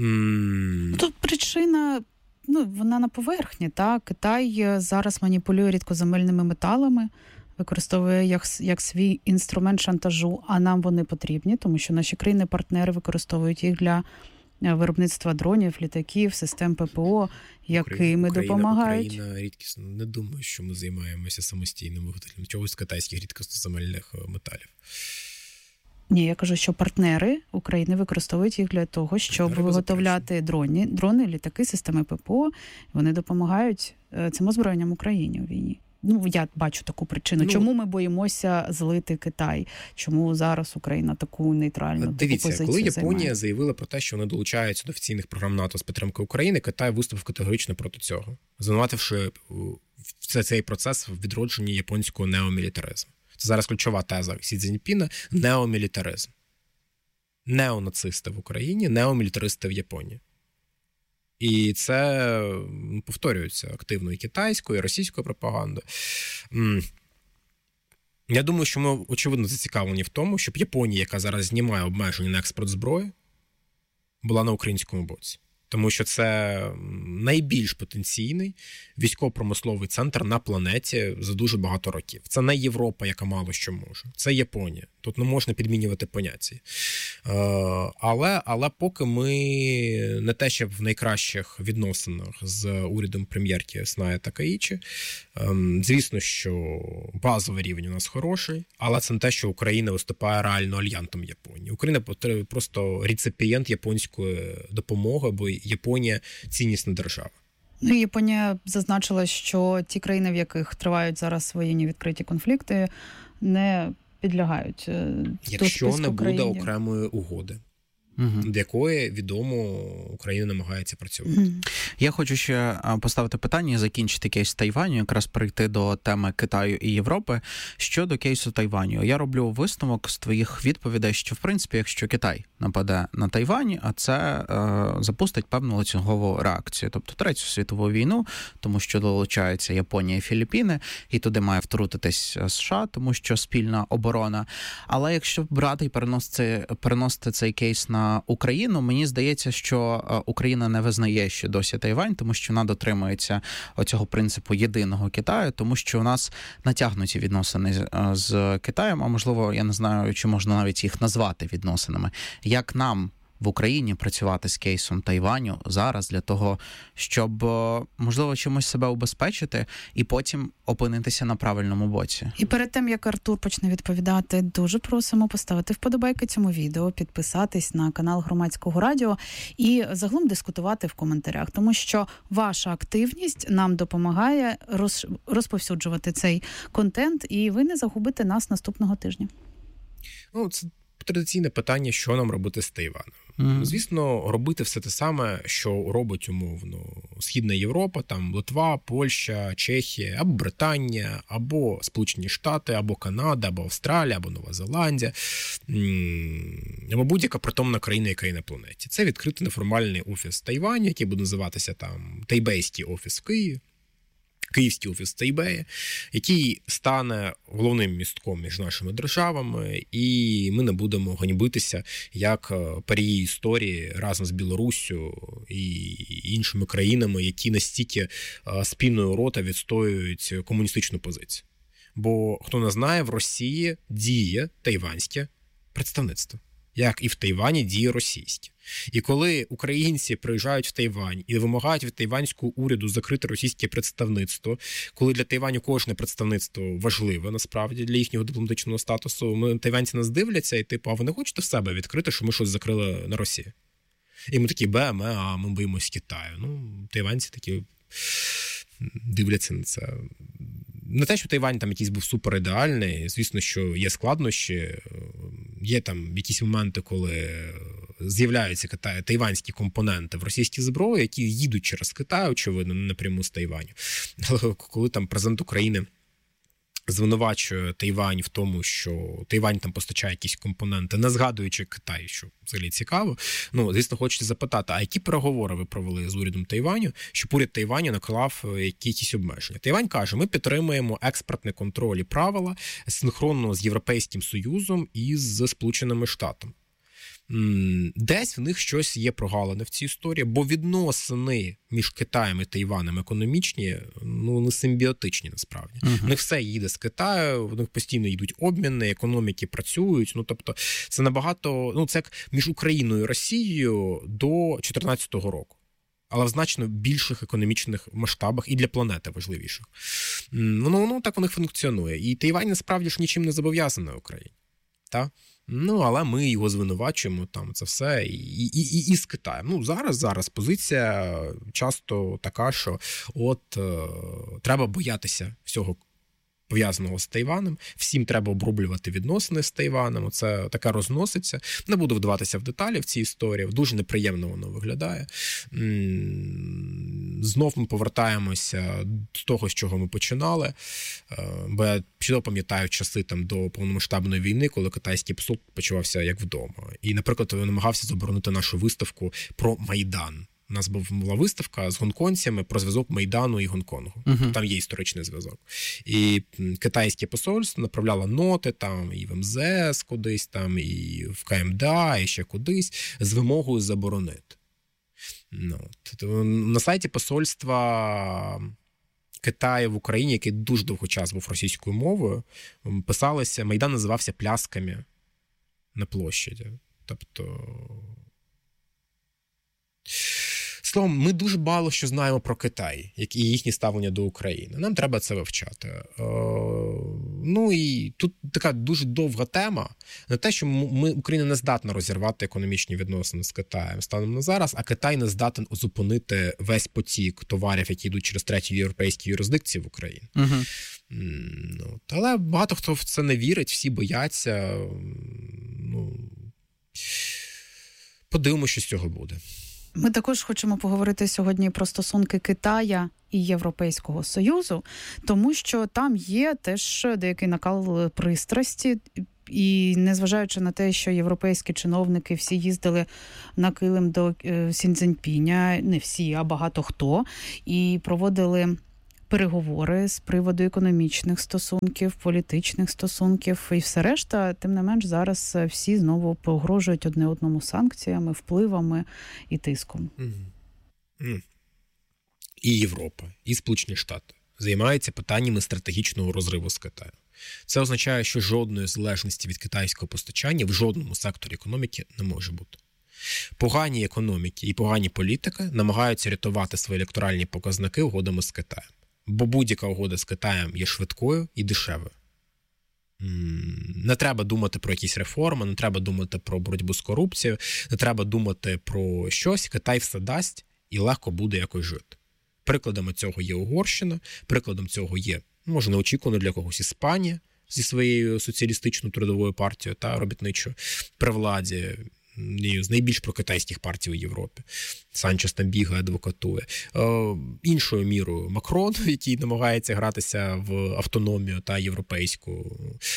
Тут причина, ну, вона на поверхні, так? Китай зараз маніпулює рідкоземельними металами, використовує як, як свій інструмент шантажу, а нам вони потрібні, тому що наші країни-партнери використовують їх для виробництва дронів, літаків, систем ППО, якими Україна, допомагають. Україна рідкісно. Не думаю, що ми займаємося самостійним виготовленням чогось з китайських рідкозноземельних металів. Ні, я кажу, що партнери України використовують їх для того, щоб партнери виготовляти дрони, дрони, літаки, системи ППО. Вони допомагають цим озброєнням Україні у війні. Ну, я бачу таку причину. Ну, чому ми боїмося злити Китай? Чому зараз Україна таку нейтральну таку дивіться, позицію коли Японія займає? заявила про те, що вони долучаються до офіційних програм НАТО з підтримки України, Китай виступив категорично проти цього, звинувативши в цей процес в відродженні японського неомілітаризму. Це зараз ключова теза Сі Цзіньпіна – неомілітаризм. Неонацисти в Україні, неомілітаристи в Японії. І це повторюється активно і китайською, і російською пропагандою. Я думаю, що ми, очевидно, зацікавлені в тому, щоб Японія, яка зараз знімає обмеження на експорт зброї, була на українському боці. Тому що це найбільш потенційний військово-промисловий центр на планеті за дуже багато років. Це не Європа, яка мало що може. Це Японія. Тут не можна підмінювати поняття. Але, але поки ми не те, що в найкращих відносинах з урядом прем'єрки Сная Такаїчі, звісно, що базовий рівень у нас хороший, але це не те, що Україна виступає реально альянтом Японії. Україна просто реципієнт японської допомоги, бо Японія – ціннісна держава. Ну, Японія зазначила, що ті країни, в яких тривають зараз воєнні відкриті конфлікти, не підлягають якщо не буде окремої угоди, угу. до якої, відомо, Україна намагається працювати. Угу. Я хочу ще поставити питання і закінчити кейс Тайваню, якраз перейти до теми Китаю і Європи. Щодо кейсу Тайваню, я роблю висновок з твоїх відповідей, що, в принципі, якщо Китай нападе на Тайвань, а це е, запустить певну ланцюгову реакцію, тобто Третю світову війну, тому що долучаються Японія і Філіппіни, і туди має втрутитись США, тому що спільна оборона. Але якщо брати і переносити, переносити цей кейс на Україну, мені здається, що Україна не визнає ще досі Тайвань, тому що вона дотримується оцього принципу єдиного Китаю, тому що у нас натягнуті відносини з Китаєм, а можливо, я не знаю, чи можна навіть їх назвати відносинами. Як нам в Україні працювати з кейсом Тайваню зараз для того, щоб, можливо, чимось себе убезпечити і потім опинитися на правильному боці? І перед тим, як Артур почне відповідати, дуже просимо поставити вподобайки цьому відео, підписатись на канал Громадського радіо і загалом дискутувати в коментарях, тому що ваша активність нам допомагає роз... розповсюджувати цей контент, і ви не загубите нас наступного тижня. Ну, це традиційне питання, що нам робити з Тайваном. Mm-hmm. Звісно, робити все те саме, що робить, умовно, Східна Європа, там Литва, Польща, Чехія, або Британія, або Сполучені Штати, або Канада, або Австралія, або Нова Зеландія, або будь-яка притомна країна, яка є на планеті. Це відкритий неформальний офіс Тайваню, який буде називатися там Тайбейський офіс в Києві. Київський офіс Тайбея, який стане головним містком між нашими державами, і ми не будемо ганьбитися як парії історії разом з Білоруссю і іншими країнами, які настільки спільною рота відстоюють комуністичну позицію. Бо, хто не знає, в Росії діє тайванське представництво, як і в Тайвані діє російське. І коли українці приїжджають в Тайвань і вимагають від тайванського уряду закрити російське представництво, коли для Тайваню кожне представництво важливе, насправді, для їхнього дипломатичного статусу, ми, тайванці нас дивляться і типу, а ви не хочете в себе відкрити, що ми щось закрили на Росії? І ми такі, бе, ми, а ми боїмось Китаю. Ну, тайванці такі дивляться на це. Не те, що Тайвань там якийсь був суперідеальний, звісно, що є складнощі, є там якісь моменти, коли з'являються Китай, тайванські компоненти в російській зброї, які їдуть через Китай, очевидно, не напряму з Тайваню. Але коли там президент України звинувачує Тайвань в тому, що Тайвань там постачає якісь компоненти, не згадуючи Китай, що взагалі цікаво. Ну, звісно, хочеться запитати, а які переговори ви провели з урядом Тайваню, щоб уряд Тайваню наклав якісь обмеження? Тайвань каже, ми підтримуємо експортний контроль і правила синхронно з Європейським Союзом і з Сполученими Штатами. Десь в них щось є прогалини в цій історії, бо відносини між Китаєм і Тайванем економічні, ну, не симбіотичні насправді. Uh-huh. В них все їде з Китаю, в них постійно йдуть обміни, економіки працюють, ну, тобто це набагато, ну, це як між Україною і Росією до чотирнадцятого року. Але в значно більших економічних масштабах і для планети важливіших. Ну, ну так у них функціонує. І Тайвань насправді ж нічим не зобов'язаний Україні. Так? Ну, але ми його звинувачуємо, там, це все, і, і, і, і з Китаєм. Ну, зараз, зараз позиція часто така, що от е, треба боятися всього пов'язаного з Тайванем, всім треба оброблювати відносини з Тайванем, це таке розноситься. Не буду вдаватися в деталі в цій історії, дуже неприємно воно виглядає. Знов ми повертаємося з того, з чого ми починали, бо я чудово пам'ятаю часи там до повномасштабної війни, коли китайський посол почувався як вдома. І, наприклад, він намагався заборонити нашу виставку про Майдан. У нас була виставка з гонконгцями про зв'язок Майдану і Гонконгу. Uh-huh. Там є історичний зв'язок. І китайське посольство направляло ноти там і в ем зет ес кудись, там, і в ка ем де а, і ще кудись, з вимогою заборонити. Ну, на сайті посольства Китаю в Україні, який дуже довго час був російською мовою, писалося, Майдан називався плясками на площаді. Тобто... Словом, ми дуже мало що знаємо про Китай, як і їхнє ставлення до України. Нам треба це вивчати. Ну і тут така дуже довга тема. Не те, що ми, Україна не здатна розірвати економічні відносини з Китаєм станом на зараз, а Китай не здатен зупинити весь потік товарів, які йдуть через треті європейські юрисдикції в Україну. Угу. Ну, але багато хто в це не вірить, всі бояться. Ну, подивимося, що з цього буде. Ми також хочемо поговорити сьогодні про стосунки Китая і Європейського Союзу, тому що там є теж деякий накал пристрасті, і незважаючи на те, що європейські чиновники всі їздили на килим до Сі Цзіньпіня, не всі, а багато хто, і проводили переговори з приводу економічних стосунків, політичних стосунків і все решта, тим не менш зараз всі знову погрожують одне одному санкціями, впливами і тиском. Mm-hmm. І Європа, і Сполучені Штати займаються питаннями стратегічного розриву з Китаю. Це означає, що жодної залежності від китайського постачання в жодному секторі економіки не може бути. Погані економіки і погані політики намагаються рятувати свої електоральні показники угодами з Китаєм. Бо будь-яка угода з Китаєм є швидкою і дешевою. Не треба думати про якісь реформи, не треба думати про боротьбу з корупцією, не треба думати про щось. Китай все дасть і легко буде якось жити. Прикладами цього є Угорщина, прикладом цього є, може, неочікувано для когось Іспанія зі своєю соціалістичною трудовою партією та робітничою при владі, з найбільш прокитайських партій у Європі. Санчес там бігає, адвокатує. Е, іншою мірою Макрон, який намагається гратися в автономію та європейську,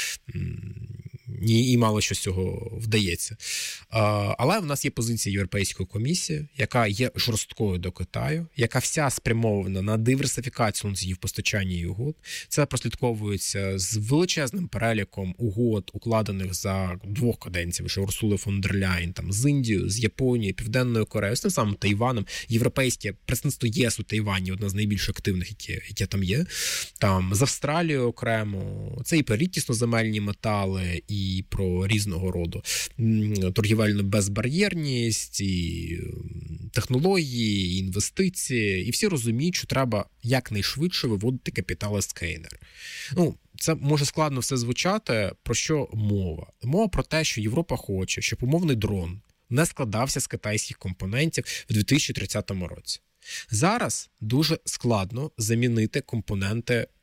і, і мало що з цього вдається. Е, але в нас є позиція Європейської комісії, яка є жорсткою до Китаю, яка вся спрямована на диверсифікацію носіїв постачання і угод. Це прослідковується з величезним переліком угод, укладених за двох каденцій, що Урсули фон дер Ляєн, там, з Індією, з Японією, Південною Кореєю, з тим самим Тайваном. Європейське представництво ЄС у Тайвані одне з найбільш активних, яке, яке там є. Там, з Австралією окремо. Це і про рідкісноземельні метали, і про різного роду торгівельну безбар'єрність, і технології, і інвестиції. І всі розуміють, що треба якнайшвидше виводити капітал з КНР. Ну, це може складно все звучати. Про що мова? Мова про те, що Європа хоче, щоб умовний дрон не складався з китайських компонентів в дві тисячі тридцятому році. Зараз дуже складно замінити компоненти е,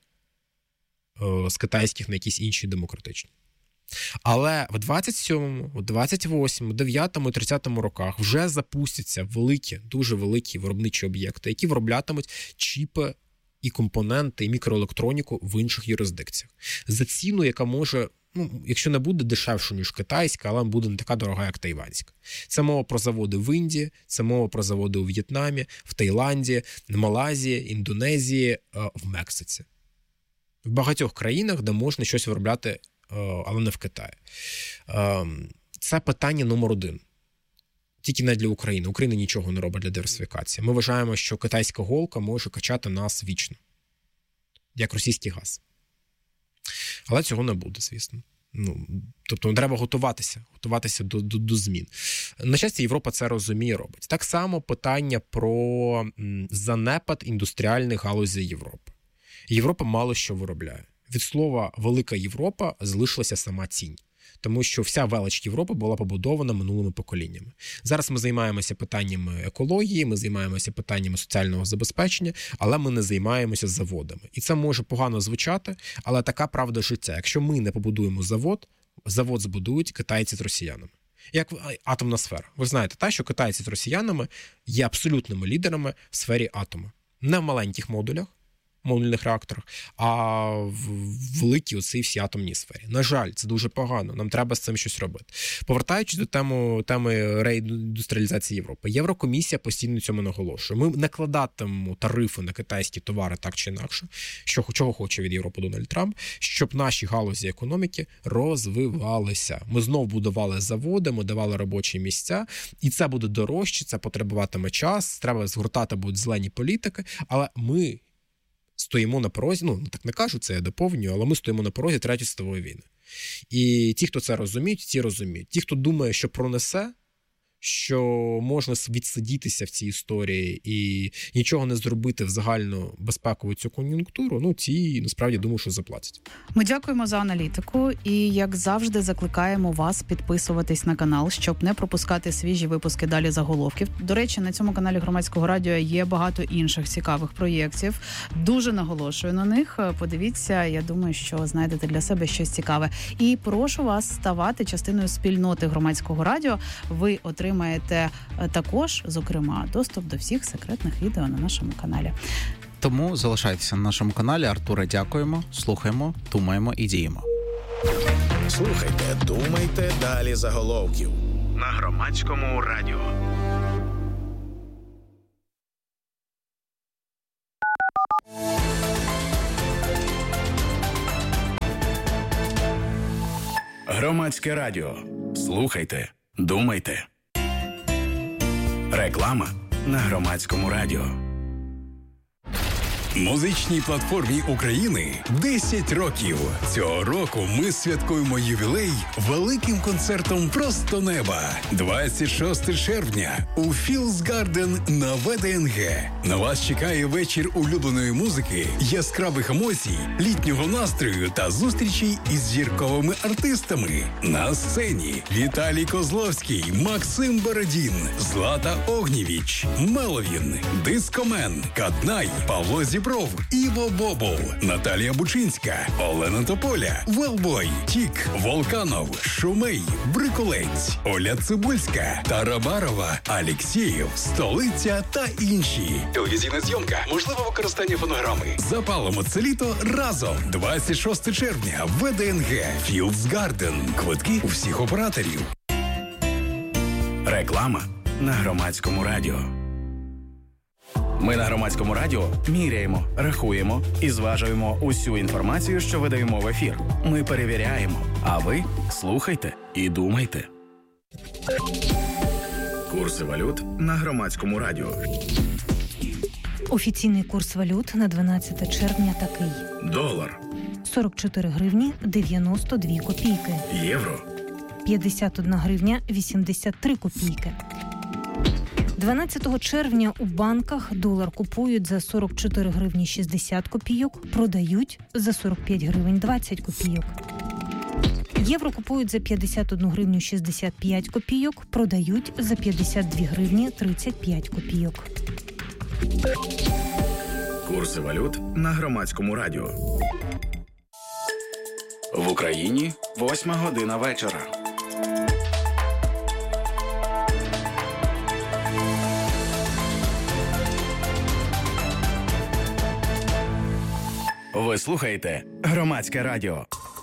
з китайських на якісь інші демократичні. Але в двадцять сьомому, у двадцять восьмому, дев'ятому і тридцятому роках вже запустяться великі, дуже великі виробничі об'єкти, які вироблятимуть чіпи і компоненти, і мікроелектроніку в інших юрисдикціях. За ціну, яка може, ну, якщо не буде дешевше, ніж китайська, але буде не така дорога, як тайванська. Це мова про заводи в Індії, це мова про заводи у В'єтнамі, в Таїланді, в Малайзії, Індонезії, в Мексиці. В багатьох країнах, де можна щось виробляти, але не в Китаї. Це питання номер один. Тільки не для України. Україна нічого не робить для диверсифікації. Ми вважаємо, що китайська голка може качати нас вічно. Як російський газ. Але цього не буде, звісно. Ну, тобто треба готуватися. Готуватися до, до, до змін. На щастя, Європа це розуміє, робить. Так само питання про занепад індустріальних галузей Європи. Європа мало що виробляє. Від слова «велика Європа» залишилася сама тінь. Тому що вся велич Європи була побудована минулими поколіннями. Зараз ми займаємося питаннями екології, ми займаємося питаннями соціального забезпечення, але ми не займаємося заводами. І це може погано звучати, але така правда життя. Якщо ми не побудуємо завод, завод збудують китайці з росіянами. Як атомна сфера. Ви знаєте, та, що китайці з росіянами є абсолютними лідерами в сфері атому. Не в маленьких модулях, модульних реакторах, а в великій оцій всій атомній сфері. На жаль, це дуже погано, нам треба з цим щось робити. Повертаючись до теми, теми реіндустріалізації Європи, Єврокомісія постійно цьому наголошує. Ми накладатимемо тарифи на китайські товари так чи інакше, що, чого хоче від Європи Дональд Трамп, щоб наші галузі економіки розвивалися. Ми знов будували заводи, ми давали робочі місця, і це буде дорожче, це потребуватиме час, треба згортати будуть зелені політики, але ми стоїмо на порозі, ну, так не кажу, це я доповнюю, але ми стоїмо на порозі Третьої світової війни. І ті, хто це розуміють, ті розуміють. Ті, хто думає, що пронесе, що можна відсидітися в цій історії і нічого не зробити в загальну безпекову цю кон'юнктуру, ну, ті, насправді, думаю, що заплатять. Ми дякуємо за аналітику і, як завжди, закликаємо вас підписуватись на канал, щоб не пропускати свіжі випуски «Далі заголовків». До речі, на цьому каналі Громадського радіо є багато інших цікавих проєктів. Дуже наголошую на них. Подивіться, я думаю, що знайдете для себе щось цікаве. І прошу вас ставати частиною спільноти Громадського радіо. Ви отримаєте маєте також, зокрема, доступ до всіх секретних відео на нашому каналі. Тому залишайтеся на нашому каналі. Артуре, дякуємо, слухаємо, думаємо і діємо. Слухайте, думайте, далі заголовків на Громадському радіо. Громадське радіо. Слухайте, думайте. Реклама на Громадському радіо. Музичній платформі України десять років. Цього року ми святкуємо ювілей великим концертом «Просто неба». двадцять шостого червня у Fields Garden на ВДНГ. На вас чекає вечір улюбленої музики, яскравих емоцій, літнього настрою та зустрічей із зірковими артистами. На сцені Віталій Козловський, Максим Бородін, Злата Огнєвіч, Меловін, Дискомен, Каднай, Павло Зібров, Іво Бобол, Наталія Бучинська, Олена Тополя, Велбой, Тік, Волканов, Шумей, Брикулець, Оля Цибульська, Тарабарова, Алєксєєв, Столиця та інші. Телевізійна зйомка, можливе використання фонограми. Запалимо це літо разом. двадцять шостого червня, ВДНГ, Fields Garden. Квитки у всіх операторів. Реклама на Громадському радіо. Ми на Громадському радіо міряємо, рахуємо і зважуємо усю інформацію, що видаємо в ефір. Ми перевіряємо, а ви слухайте і думайте. Курси валют на Громадському радіо. Офіційний курс валют на дванадцяте червня такий. Долар. сорок чотири гривні дев'яносто дві копійки. Євро. п'ятдесят одна гривня вісімдесят три копійки. дванадцятого червня у банках долар купують за сорок чотири гривні шістдесят копійок, продають за сорок п'ять гривень двадцять копійок. Євро купують за п'ятдесят одну гривню шістдесят п'ять копійок, продають за п'ятдесят дві гривні тридцять п'ять копійок. Курси валют на Громадському радіо. В Україні восьма година вечора. Ви слухаєте Громадське радіо.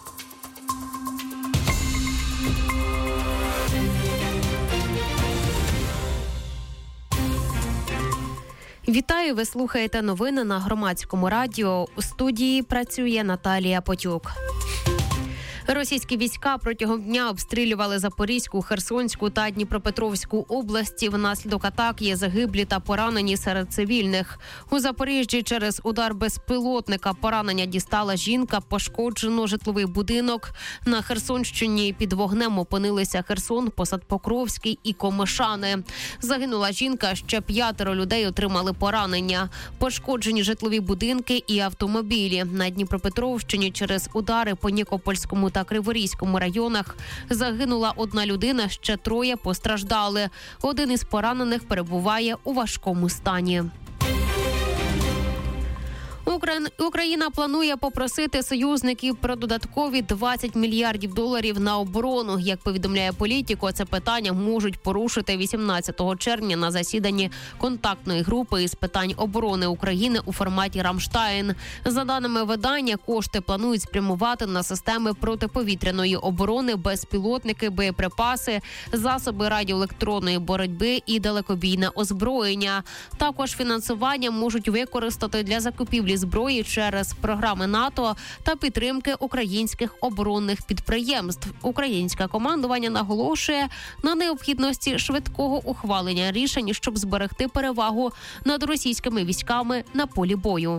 Вітаю, ви слухаєте новини на Громадському радіо. У студії працює Наталія Потюк. Російські війська протягом дня обстрілювали Запорізьку, Херсонську та Дніпропетровську області. Внаслідок атак є загиблі та поранені серед цивільних. У Запоріжжі через удар безпілотника поранення дістала жінка, пошкоджено житловий будинок. На Херсонщині під вогнем опинилися Херсон, Посадпокровський і Комишани. Загинула жінка, ще п'ятеро людей отримали поранення. Пошкоджені житлові будинки і автомобілі. На Дніпропетровщині через удари по Нікопольському та Криворізькому районах загинула одна людина, ще троє постраждали. Один із поранених перебуває у важкому стані. Україна планує попросити союзників про додаткові двадцять мільярдів доларів на оборону. Як повідомляє Політіко, це питання можуть порушити вісімнадцятого червня на засіданні контактної групи із питань оборони України у форматі «Рамштайн». За даними видання, кошти планують спрямувати на системи протиповітряної оборони, безпілотники, боєприпаси, засоби радіоелектронної боротьби і далекобійне озброєння. Також фінансування можуть використати для закупівлі зброї через програми НАТО та підтримки українських оборонних підприємств. Українське командування наголошує на необхідності швидкого ухвалення рішень, щоб зберегти перевагу над російськими військами на полі бою.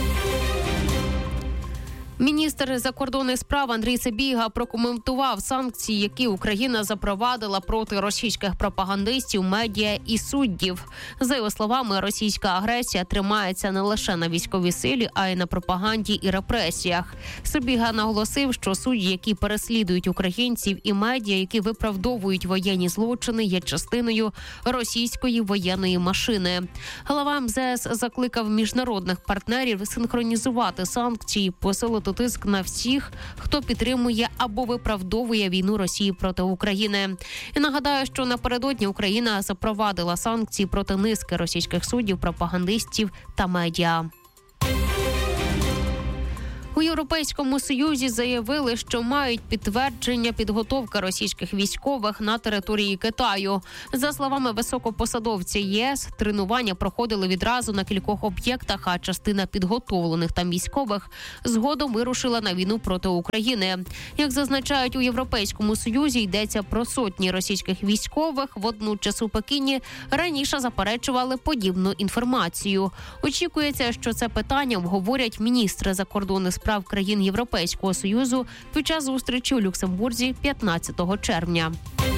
Міністр закордонних справ Андрій Сибіга прокоментував санкції, які Україна запровадила проти російських пропагандистів, медіа і суддів. За його словами, російська агресія тримається не лише на військовій силі, а й на пропаганді і репресіях. Сибіга наголосив, що судді, які переслідують українців, і медіа, які виправдовують воєнні злочини, є частиною російської воєнної машини. Голова ем зе ес закликав міжнародних партнерів синхронізувати санкції, посилити тиск на всіх, хто підтримує або виправдовує війну Росії проти України. І нагадаю, що напередодні Україна запровадила санкції проти низки російських суддів, пропагандистів та медіа. У Європейському Союзі заявили, що мають підтвердження підготовки російських військових на території Китаю. За словами високопосадовця ЄС, тренування проходили відразу на кількох об'єктах, а частина підготовлених там військових згодом вирушила на війну проти України. Як зазначають у Європейському Союзі, йдеться про сотні російських військових. Водночас у Пекіні раніше заперечували подібну інформацію. Очікується, що це питання обговорять міністри закордонних справ країн Європейського Союзу під час зустрічі у Люксембурзі п'ятнадцятого червня.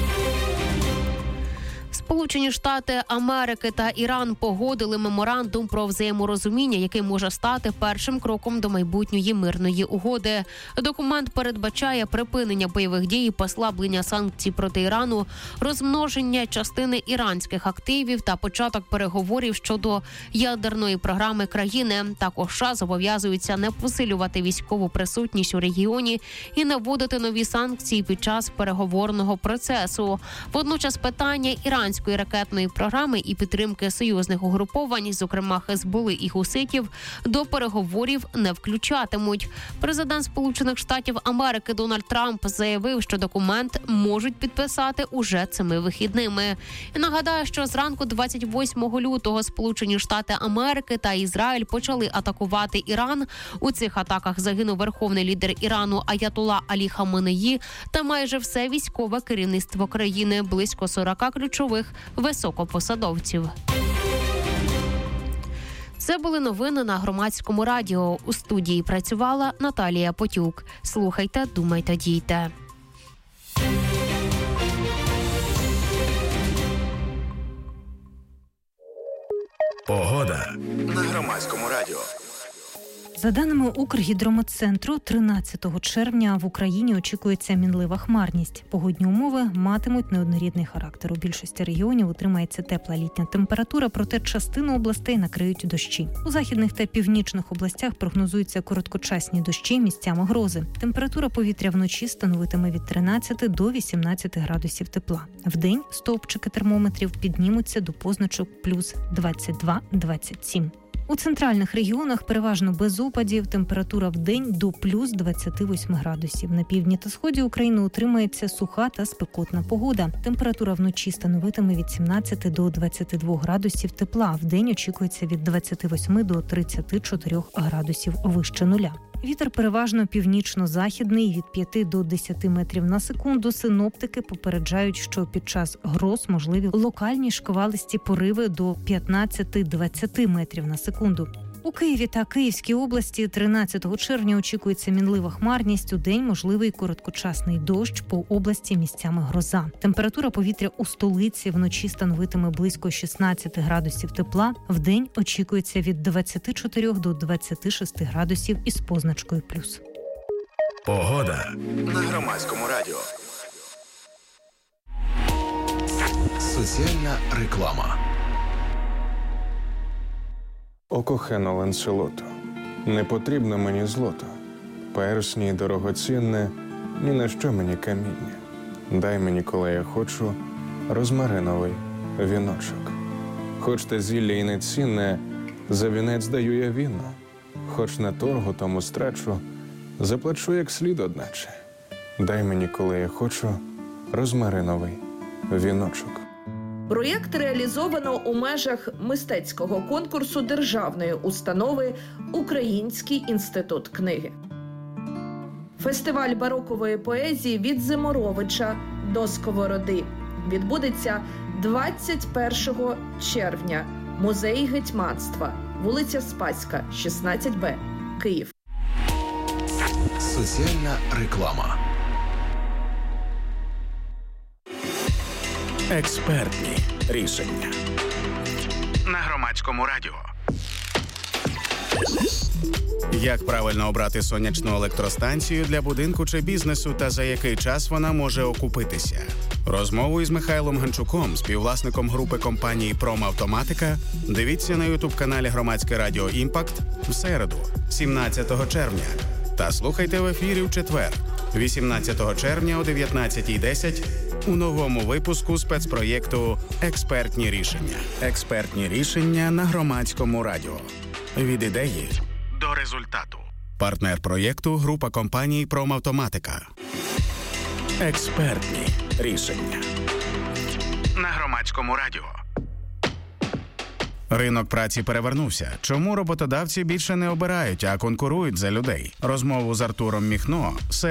Сполучені Штати Америки та Іран погодили меморандум про взаєморозуміння, який може стати першим кроком до майбутньої мирної угоди. Документ передбачає припинення бойових дій, послаблення санкцій проти Ірану, розмноження частини іранських активів та початок переговорів щодо ядерної програми країни. Також США зобов'язуються не посилювати військову присутність у регіоні і не вводити нові санкції під час переговорного процесу. Водночас питання іранської ракетної програми і підтримки союзних угруповань, зокрема Хезболи і хуситів, до переговорів не включатимуть. Президент Сполучених Штатів Америки Дональд Трамп заявив, що документ можуть підписати уже цими вихідними. І нагадаю, що зранку двадцять восьмого лютого Сполучені Штати Америки та Ізраїль почали атакувати Іран. У цих атаках загинув верховний лідер Ірану Аятолла Алі Хаменеї та майже все військове керівництво країни, близько сорок ключових високопосадовців. Це були новини на Громадському радіо. У студії працювала Наталія Потюк. Слухайте, думайте, дійте. Погода на Громадському радіо. За даними Укргідрометцентру, тринадцятого червня в Україні очікується мінлива хмарність. Погодні умови матимуть неоднорідний характер. У більшості регіонів утримається тепла літня температура, проте частину областей накриють дощі. У західних та північних областях прогнозуються короткочасні дощі, місцями грози. Температура повітря вночі становитиме від тринадцяти до вісімнадцяти градусів тепла. Вдень стовпчики термометрів піднімуться до позначок плюс двадцять два - двадцять сім. У центральних регіонах переважно без опадів, температура в день до плюс двадцяти восьми градусів. На півдні та сході України утримається суха та спекотна погода. Температура вночі становитиме від сімнадцяти до двадцяти двох градусів тепла. В день очікується від двадцяти восьми до тридцяти чотирьох градусів вище нуля. Вітер переважно північно-західний від п'яти до десяти метрів на секунду. Синоптики попереджають, що під час гроз можливі локальні шквалисті пориви до п'ятнадцяти - двадцяти метрів на секунду. У Києві та Київській області тринадцятого червня очікується мінлива хмарність. У день можливий короткочасний дощ, по області місцями гроза. Температура повітря у столиці вночі становитиме близько шістнадцяти градусів тепла. В день очікується від двадцяти чотирьох до двадцяти шести градусів із позначкою плюс. Погода на Громадському радіо. Соціальна реклама. Окохено Ланселото. Не потрібно мені злото, персні дорогоцінне, ні на що мені каміння. Дай мені, коли я хочу, розмариновий віночок. Хоч те зілля і не цінне, за вінець даю я віно. Хоч на торгу тому страчу, заплачу як слід одначе. Дай мені, коли я хочу, розмариновий віночок. Проєкт реалізовано у межах мистецького конкурсу державної установи «Український інститут книги». Фестиваль барокової поезії «Від Зиморовича до Сковороди» відбудеться двадцять першого червня. Музей гетьманства, вулиця Спаська, шістнадцять Б, Київ. Соціальна реклама. Експертні рішення на Громадському радіо. Як правильно обрати сонячну електростанцію для будинку чи бізнесу та за який час вона може окупитися? Розмову із Михайлом Ганчуком, співвласником групи компанії «Промавтоматика», дивіться на ютуб-каналі Громадське радіо «Імпакт» в середу, сімнадцятого червня. Та слухайте в ефірі в четвер, вісімнадцятого червня о дев'ятнадцятій десять у новому випуску спецпроєкту «Експертні рішення». Експертні рішення на Громадському радіо. Від ідеї до результату. Партнер проєкту – група компаній «Промавтоматика». Експертні рішення на Громадському радіо. Ринок праці перевернувся. Чому роботодавці більше не обирають, а конкурують за людей? Розмову з Артуром Міхно